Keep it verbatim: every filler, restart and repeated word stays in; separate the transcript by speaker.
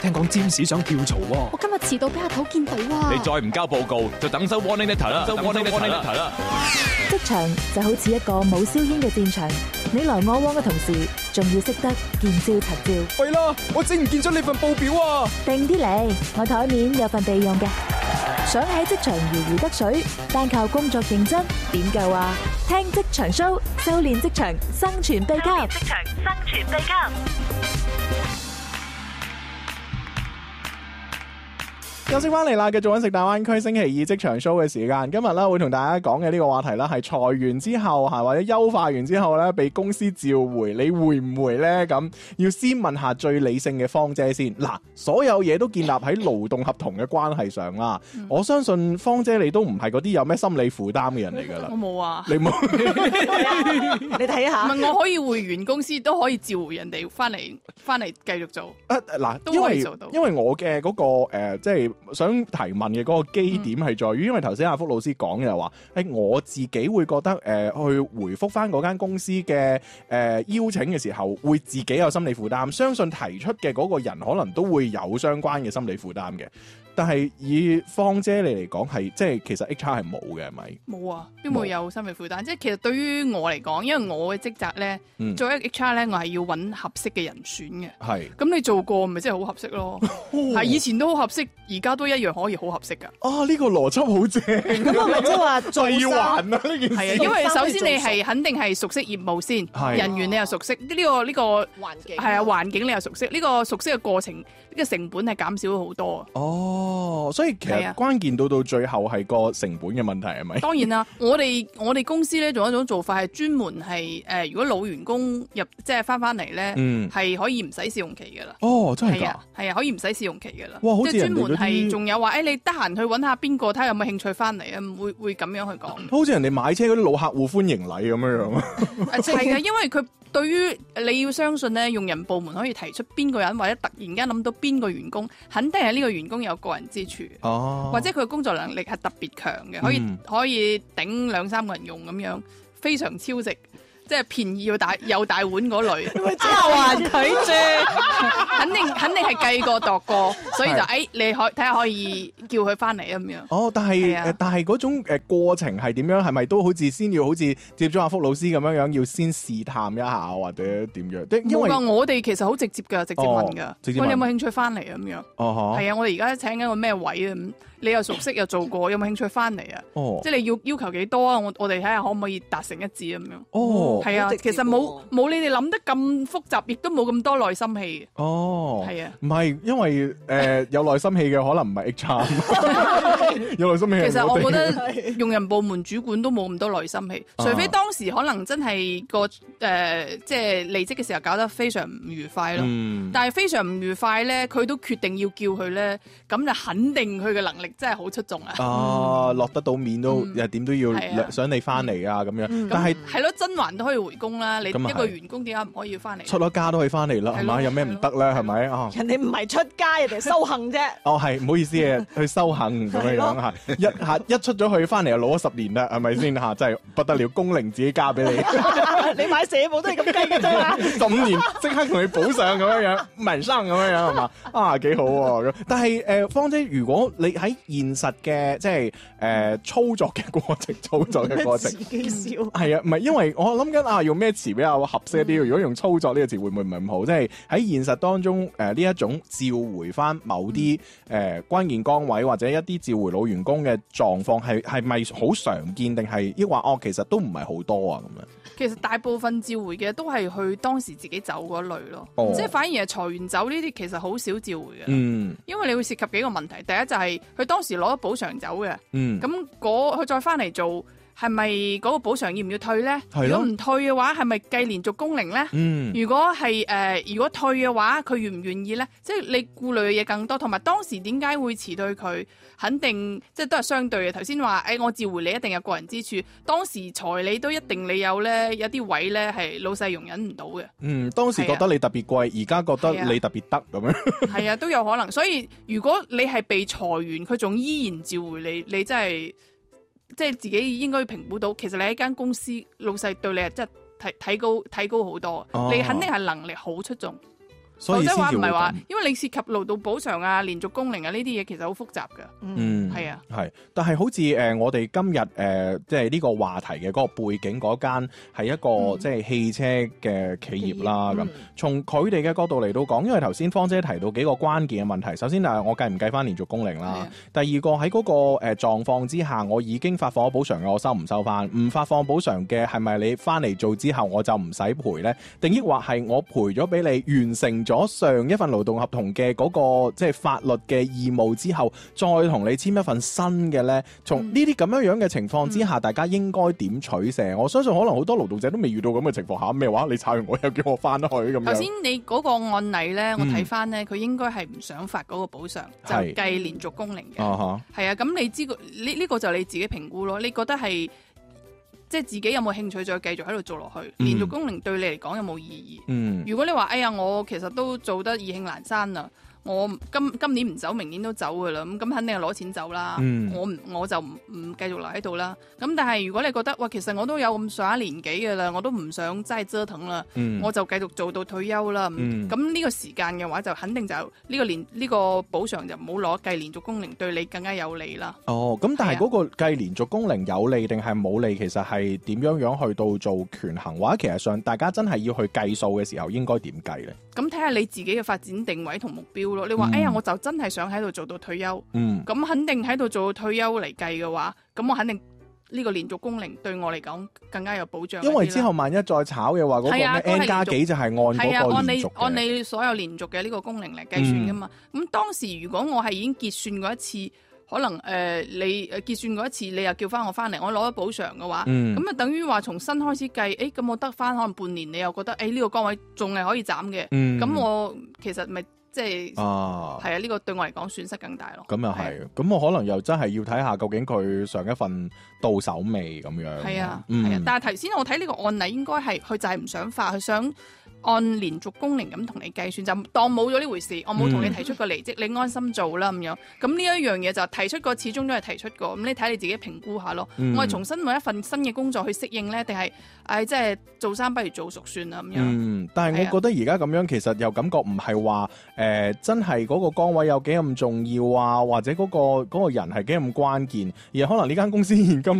Speaker 1: 聽講占士想跳槽喎。
Speaker 2: 我今日遲到俾阿頭見到啊！
Speaker 3: 你再唔交報告，就等收 warning letter 啦，收 warning letter 啦。
Speaker 4: 職場就好似一個冇硝煙嘅戰場，你來我往嘅同時，仲要識得見招拆招。
Speaker 1: 喂啦，我整唔見咗你份報表啊！
Speaker 4: 定啲嚟，我台面有份備用嘅。想喺職場如魚得水，單靠工作認真點夠啊？聽職場 show， 修煉職場生存秘笈。職場生存秘笈。
Speaker 5: 休息翻嚟啦，繼續揾食大灣區星期二職場 show 嘅時間。今日咧會同大家講嘅呢個話題啦，係裁員之後係或者優化完之後咧，被公司召回，你會唔會呢？咁要先問下最理性嘅芳姐先。嗱，所有嘢都建立喺勞動合同嘅關係上啦。嗯、我相信芳姐你都唔係嗰啲有咩心理負擔嘅人嚟噶啦。
Speaker 6: 我冇啊，
Speaker 5: 你冇？
Speaker 6: 你睇下，唔係我可以回原公司，都可以召回人哋翻嚟翻嚟繼續做。
Speaker 5: 啊嗱，
Speaker 6: 都可以做到。
Speaker 5: 因為因為我嘅嗰、嗰個誒、呃，即係。想提問嘅嗰個基點係在於，因為頭先阿福老師講嘅話，誒我自己會覺得誒、呃、去回覆翻嗰間公司嘅誒、呃、邀請嘅時候，會自己有心理負擔，相信提出嘅嗰個人可能都會有相關嘅心理負擔嘅。但係以芳姐你嚟講係，即係其實 H R 係冇嘅係咪？
Speaker 6: 冇啊，邊會有心理負擔？即係其實對於我嚟講，因為我嘅職責咧，嗯、做一個 H R 咧，我係要揾合適嘅人選嘅。係是。咁你做過咪真係好合適咯？係、哦、以前都好合適，而家都一樣可以好合適㗎。
Speaker 5: 啊，呢、呢個邏輯好正。
Speaker 7: 咁我咪即係話
Speaker 5: 閉環啊呢件事。
Speaker 6: 係啊，因為首先你係肯定係熟悉業務先，
Speaker 5: 是
Speaker 6: 人員你又熟悉呢、呢個呢、呢個
Speaker 7: 環境，
Speaker 6: 係啊環境你又熟悉，呢、呢個熟悉嘅過程，呢、呢個成本係減少咗好多。
Speaker 5: 哦，所以。其實關鍵到到最後係個成本嘅問題係咪？
Speaker 6: 當然啦，我哋我哋公司咧仲有一種做法係專門係誒、呃，如果老員工入即係翻翻嚟咧，係、嗯、可以唔使試用期噶啦。
Speaker 5: 哦，真係㗎？
Speaker 6: 係啊，可以唔使試用期噶啦。
Speaker 5: 哇，好似
Speaker 6: 即係專門係仲有話誒、欸，你得閒去揾下邊個睇下有冇興趣翻嚟啊？會會咁樣去講。
Speaker 5: 好似人哋買車嗰啲老客戶歡迎禮咁樣樣啊。
Speaker 6: 係嘅，因為佢對於你要相信咧，用人部門可以提出邊個人或者突然間諗到邊個員工，肯定係呢個員工有個人之處。哦，或者佢工作能力係特別強嘅，可以、嗯、可以頂兩三個人用咁樣，非常超值，即係便宜又大又大碗嗰類。啊，還拒絕，肯定肯定係計過度過，所以就誒是、哎，你可睇下可以叫佢翻嚟咁樣。
Speaker 5: 哦，但係、啊、但係嗰種誒過程係點樣？係咪都好似先要好似接咗阿福老師咁樣樣，要先試探一下或者點樣？因為
Speaker 6: 我哋其實好直接噶，直接問噶，喂、哦，你有冇興趣翻嚟咁樣？
Speaker 5: 哦，
Speaker 6: 係啊，我哋而家請緊個咩位啊？你又熟悉又做過，有冇興趣翻嚟啊？哦，即係你要要求幾多啊？我我哋睇下可唔可以達成一致咁樣。
Speaker 5: 哦，
Speaker 6: 係啊，其實冇冇你哋諗得咁複雜，亦都冇咁多內心戲。
Speaker 5: 哦，
Speaker 6: 係啊，
Speaker 5: 唔係因為誒、呃、有內心戲嘅可能唔係 H R， 有內心戲。
Speaker 6: 其實我覺得用人部門主管都冇咁多內心戲，除非當時可能真係個誒、呃、即係離職嘅時候搞得非常唔愉快咯。嗯、但係非常唔愉快咧，佢都決定要叫佢咧，咁就肯定佢嘅能力。真係好出眾啊！
Speaker 5: 啊，落得到面都又點都要想你翻嚟啊咁樣。但係
Speaker 6: 係咯，甄嬛都可以回宮啦。你一個員工點解唔可以翻嚟？
Speaker 5: 出咗家都可以翻嚟啦，係咪？有咩唔得咧？係咪啊？
Speaker 7: 人哋唔係出家，人哋修行啫。
Speaker 5: 哦，係唔好意思啊，去修行咁樣樣嚇。一下一出咗去翻嚟又老咗十年啦，係咪先嚇？真係不得了，工齡自己加俾你。
Speaker 7: 你買社保都係咁計嘅啫嘛。
Speaker 5: 十五年即刻同你補上咁樣樣，民生咁樣樣係嘛？啊，幾好喎！但係誒，芳姐，如果你喺現實嘅即係誒、呃、操作嘅過程，操作嘅過程，
Speaker 7: 自己笑
Speaker 5: 係啊，唔係因為我諗緊啊，用咩詞比較合適一啲？嗯、如果用操作呢個詞，會唔會唔係咁好？即係喺現實當中誒呢、呃、一種召回翻某啲誒、呃、關鍵崗位或者一啲召回老員工嘅狀況，係係咪好常見，定係抑或哦其實都唔係好多啊咁樣？
Speaker 6: 其實大部分召回嘅都係去當時自己走嗰類咯，哦、即係反而係裁員走呢啲其實好少召回嘅，嗯、因為你會涉及幾個問題。第一就係佢當時攞咗補償走嘅，咁佢再翻嚟做。係咪嗰個補償要唔要退咧？的如果唔退嘅話，係咪計連續工齡咧？嗯、如果係誒、呃，如果退嘅話，佢願唔願意咧？即係你顧慮嘅嘢更多，同埋當時點解會辭退佢？肯定即係都係相對嘅。頭先話誒，我召回你一定有過人之處，當時裁你都一定你有咧，有啲位咧係老細容忍唔到嘅。嗯，
Speaker 5: 當時覺得你特別貴，而家覺得你特別得咁樣。
Speaker 6: 係啊，都有可能。所以如果你係被裁員，佢仲依然召回你，你真係。即係自己應該評估到，其實你喺間公司老細對你係真係睇睇高睇高好多，哦、你肯定係能力好出眾。
Speaker 5: 所以
Speaker 6: 即係話唔係話
Speaker 5: 先至會咁，
Speaker 6: 因為你涉及勞動補償啊、連續工齡啊呢啲嘢，其實好複雜㗎。
Speaker 5: 嗯，
Speaker 6: 係啊，
Speaker 5: 係。但係好似誒、呃、我哋今日誒、呃、即係呢個話題嘅嗰個背景嗰間係一個、嗯、即係汽車嘅企業啦。咁、嗯、從佢哋嘅角度嚟到講，因為頭先芳姐提到幾個關鍵嘅問題。首先誒，我計唔計翻連續工齡啦？第二個喺嗰、那個誒、呃、狀況之下，我已經發放咗補償嘅，我收唔收翻？唔發放補償嘅係咪你翻嚟做之後我就唔使賠咧？定抑或係我賠咗俾你，完成咗上一份勞動合同嘅嗰、那個即係法律嘅義務之後，再同你簽一份新嘅咧？從呢啲咁樣樣嘅情況之下，嗯、大家應該點取捨？我相信可能好多勞動者都未遇到咁嘅情況下，咩話？你炒完我又叫我翻去咁樣。
Speaker 6: 頭先你嗰個案例咧，我睇翻咧，佢、嗯、應該係唔想發嗰個補償，就計連續工齡嘅。係啊，咁你知個呢呢個就你自己評估咯。你覺得係即係自己有冇興趣再繼續喺度做落去？嗯、連續工齡對你嚟講有冇意義？嗯、如果你話哎呀，我其實都做得意興闌珊啦。我今今年唔走，明年都走噶啦，咁咁肯定係攞錢走啦。嗯、我唔我就唔唔繼續留喺度啦。咁但係如果你覺得哇，其實我都有咁上下年紀噶啦，我都唔想真係折騰啦，嗯、我就繼續做到退休啦。咁呢、嗯、個時間嘅話，就肯定就呢、呢個年呢、呢個補償就唔好攞計連續工齡，對你更加有利啦。哦，
Speaker 5: 咁但係嗰個計連續工齡有利定係冇利，其實係點樣樣去到做權衡，或者其實上大家真係要去計數嘅時候，應該點計呢？
Speaker 6: 咁睇下你自己嘅發展定位同目標咯。你話、嗯、哎呀，我就真係想喺度做到退休，咁、嗯、肯定喺度做到退休嚟計嘅話，咁我肯定呢個連續工齡對我嚟講更加有保障。
Speaker 5: 因為之後萬一再炒嘅話，嗰、那個咩 N 加幾就係按嗰個連續嘅。
Speaker 6: 按你按你所有連續嘅呢個工齡嚟計算噶嘛。咁、嗯、當時如果我係已經結算過一次。可能誒、呃、你誒結算過一次，你又叫翻我翻嚟，我攞咗補償嘅話，咁啊、嗯、等於話從新開始計，誒咁我得翻可能半年，你又覺得誒呢、這個崗位仲係可以斬嘅，咁、嗯、我其實咪即係係啊呢、這個對我嚟講損失更大咯。咁又係，咁我可能又真係要睇下究竟佢上一份到手未咁樣。係啊，係、嗯、啊，但係頭先我睇呢個案例應該係佢就係唔想發，佢想按連續工齡咁同你計算，就當冇咗呢回事。我冇同你提出過離職，嗯、你安心做啦咁樣。咁呢一樣嘢就提出過，始終都係提出過。咁你睇你自己評估下咯。嗯、我係重新揾一份新嘅工作去適應咧，定係誒即係做生不如做熟算啦咁樣。嗯，但係我覺得而家咁樣其實又感覺唔係話誒真係嗰個崗位有幾咁重要啊，或者嗰、嗰個嗰個人係幾咁關鍵，而係可能呢間公司現今